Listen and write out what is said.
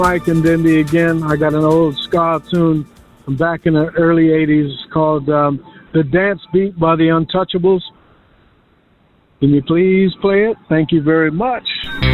Mike and Dindy again. I got an old ska tune from back in the early 80s called The Dance Beat by the Untouchables. Can you please play it? Thank you very much.